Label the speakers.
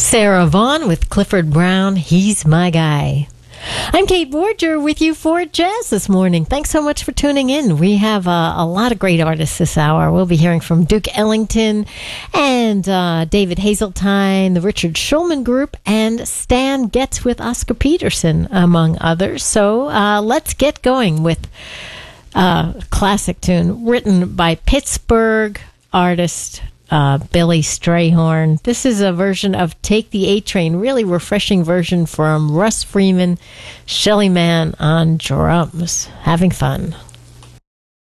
Speaker 1: Sarah Vaughan with Clifford Brown, He's My Guy. I'm Kate Borger with you for Jazz this morning. Thanks so much for tuning in. We have a lot of great artists this hour. We'll be hearing from Duke Ellington and David Hazeltine, the Richard Shulman Group, and Stan Getz with Oscar Peterson, among others. So let's get going with a classic tune written by Pittsburgh artist Billy Strayhorn. This is a version of Take the A Train, really refreshing version from Russ Freeman, Shelly Manne on drums. Having fun.